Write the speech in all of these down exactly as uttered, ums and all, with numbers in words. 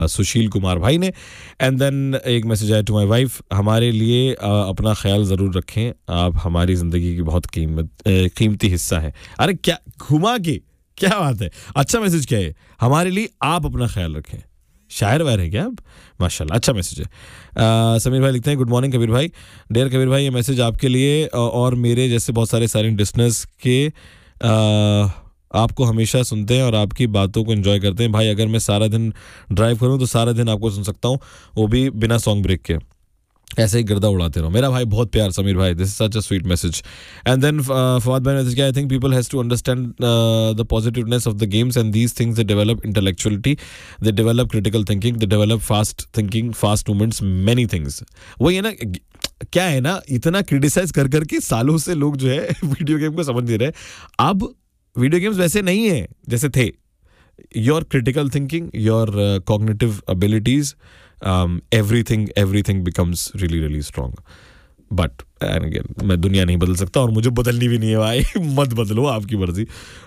सुशील कुमार भाई ने. And then एक मैसेज आया टू माय वाइफ, हमारे लिए uh, अपना ख्याल ज़रूर रखें, आप हमारी ज़िंदगी की बहुत कीमत uh, कीमती हिस्सा है. अरे क्या घुमा के, क्या बात है. अच्छा मैसेज क्या है, हमारे लिए आप अपना ख्याल रखें. शायर वायर है क्या आप, माशाल्लाह, अच्छा मैसेज है. uh, समीर भाई लिखते हैं, गुड मॉर्निंग कबीर भाई. डेयर कबीर भाई, ये मैसेज आपके लिए और मेरे जैसे बहुत सारे साइलेंट लिसनर्स के uh, आपको हमेशा सुनते हैं और आपकी बातों को एंजॉय करते हैं. भाई अगर मैं सारा दिन ड्राइव करूं तो सारा दिन आपको सुन सकता हूं, वो भी बिना सॉन्ग ब्रेक के. ऐसे ही गर्दा उड़ाते रहो. मेरा भाई बहुत प्यार समीर भाई, this is such a sweet message. And then Fawad भाई message, I think people has to understand the positiveness of the games and these things they develop intellectuality, they develop critical thinking, they develop fast thinking, fast movements, many things. वही है ना, क्या है ना, इतना criticise कर करके सालों से लोग जो है वीडियो गेम को समझ नहीं रहे. अब वीडियो गेम्स वैसे नहीं है जैसे थे. Your critical thinking, your cognitive abilities, everything everything becomes really really strong. But and again मैं दुनिया नहीं बदल सकता और मुझे बदलनी भी नहीं है भाई. मत बदलो, आपकी मर्जी.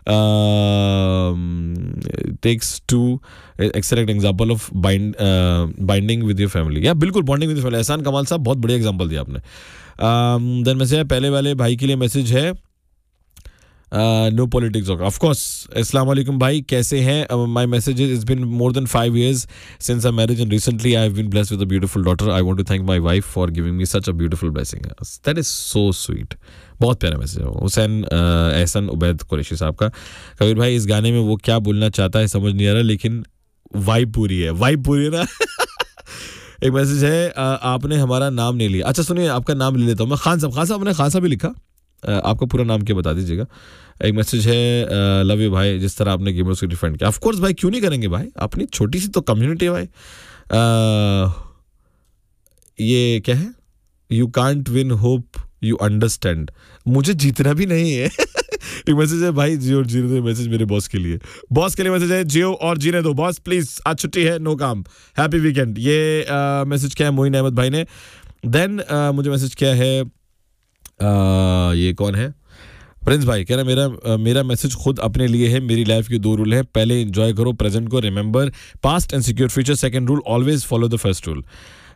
Takes to excellent example of bind binding with your family. या बिल्कुल, बॉन्डिंग विद योर फैमिली. एहसान कमाल साहब, बहुत बढ़िया एग्जांपल दिया आपने. देन मैसेज, पहले वाले भाई के लिए मैसेज है, नो पॉलिटिक्स ऑफ कोर्स. अस्सलाम वालेकुम भाई, कैसे हैं? My message is it's been more than five years since I marriage and recently I have been blessed with a beautiful daughter. I want to thank my wife for giving me such a beautiful blessing. That is so sweet. बहुत प्यारा message है. हुसैन एहसन उबैद कुरैशी साहब का. कबीर भाई, इस गाने में वो क्या बोलना चाहता है समझ नहीं आ रहा, लेकिन वाइब पूरी है. वाइब पूरी है ना. एक मैसेज है, आपने हमारा नाम नहीं लिया. अच्छा सुनिए, आपका नाम ले लेता हूँ मैं. खान साहब, खान साहब आपने खान साहब भी लिखा, आपका पूरा नाम क्या बता दीजिएगा. एक मैसेज है, लव यू भाई, जिस तरह आपने गेमर्स को डिफेंड किया. ऑफ कोर्स भाई, क्यों नहीं करेंगे भाई, अपनी छोटी सी तो कम्युनिटी है भाई. आ, ये क्या है, you can't win hope you understand. मुझे जीतना भी नहीं है. एक मैसेज है, भाई जियो और जीने दो. मैसेज मेरे बॉस के लिए. बॉस के लिए मैसेज है, जियो और जीने दो बॉस प्लीज, आज छुट्टी है, नो काम, हैप्पी वीकेंड. ये मैसेज क्या है, मोइन अहमद भाई ने. देन मुझे मैसेज क्या है, Uh, ये कौन है, प्रिंस भाई कह रहा, मेरा uh, मेरा मैसेज खुद अपने लिए है. मेरी लाइफ के दो रूल हैं, पहले एंजॉय करो प्रेजेंट को, remember past and secure future. Second rule, always follow the first rule.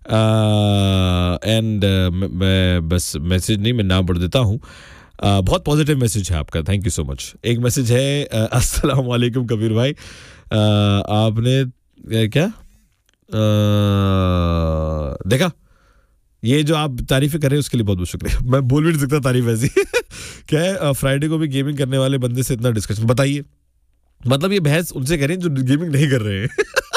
And मैं बस मैसेज नहीं, मैं नाम पढ़ देता हूँ. uh, बहुत पॉजिटिव मैसेज है आपका, थैंक यू सो मच. एक मैसेज है, uh, अस्सलाम वालेकुम कबीर भाई, uh, आपने uh, क्या uh, देखा, ये जो आप तारीफें कर रहे हैं उसके लिए बहुत बहुत शुक्रिया. मैं बोल भी नहीं सकता तारीफ ऐसी. क्या है, फ्राइडे को भी गेमिंग करने वाले बंदे से इतना डिस्कशन, बताइए. मतलब ये बहस उनसे करें जो गेमिंग नहीं कर रहे हैं.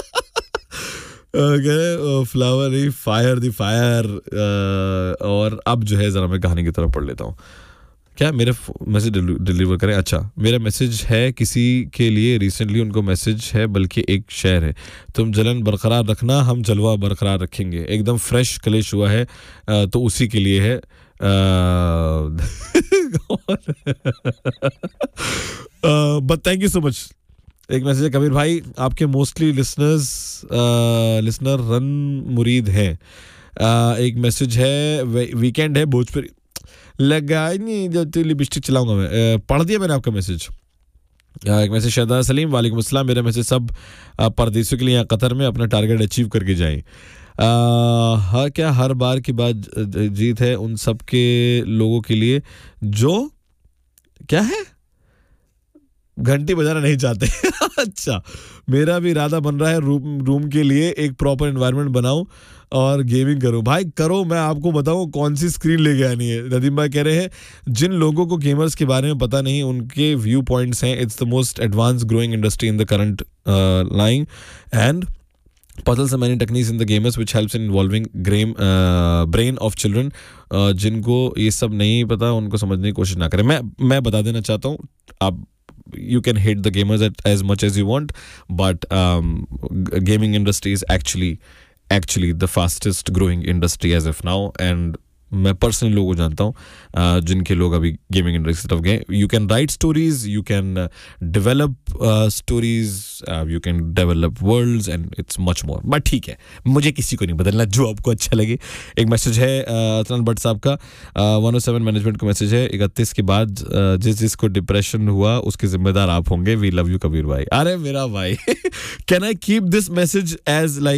क्या है, फ्लावर नहीं, फायर दी फायर. और अब जो है, जरा मैं कहानी की तरफ पढ़ लेता हूँ. क्या मेरे मैसेज डिलीवर करें. अच्छा, मेरा मैसेज है किसी के लिए, रिसेंटली उनको मैसेज है, बल्कि एक शेर है, तुम जलन बरकरार रखना, हम जलवा बरकरार रखेंगे. एकदम फ्रेश कलेश हुआ है, तो उसी के लिए है. But thank you so much. एक मैसेज है, कबीर भाई आपके मोस्टली लिसनर्स लिसनर रन मुरीद हैं. एक मैसेज है, वीकेंड है, भोजपुरी लगा नहीं जो लिपस्टिक चलाऊंगा मैं. पढ़ दिया मैंने आपका मैसेज. एक मैसेज, शहदाद सलीम, वालेकुम अस्सलाम. मेरा मैसेज सब परदेशियों के लिए यहाँ कतर में अपना टारगेट अचीव करके जाएं. हाँ, क्या हर बार की बात जीत है उन सब के लोगों के लिए जो क्या है, घंटी बजाना नहीं चाहते. अच्छा, मेरा भी इरादा बन रहा है रूम रूम के लिए एक प्रॉपर एनवायरनमेंट बनाऊं और गेमिंग करूं. भाई करो, मैं आपको बताऊं कौन सी स्क्रीन लेके आनी है. नदीम भाई कह रहे हैं, जिन लोगों को गेमर्स के बारे में पता नहीं, उनके व्यू पॉइंट्स हैं. It's the most advance growing industry in the current line and puzzles and many techniques in the gamers which helps in involving game, uh, brain of children. uh, जिनको ये सब नहीं पता उनको समझने की कोशिश ना करें. मैं मैं बता देना चाहता हूँ, आप you can hate the gamers at, as much as you want, but um, gaming industry is actually actually the fastest growing industry as of now. And मैं पर्सनली लोगों को जानता हूँ जिनके लोग अभी गेमिंग इंडस्ट्री तरफ गए. You can write stories, you can develop stories, you can develop world's and it's much more. But ठीक है, मुझे किसी को नहीं बदलना, जो आपको अच्छा लगे. एक मैसेज है अतनान भट्ट साहब का, वन ओ सेवन मैनेजमेंट का मैसेज है, इकतीस के बाद uh, जिस जिसको डिप्रेशन हुआ उसके जिम्मेदार आप होंगे. वी लव यू कबीर भाई. अरे मेरा भाई, can I keep this message as like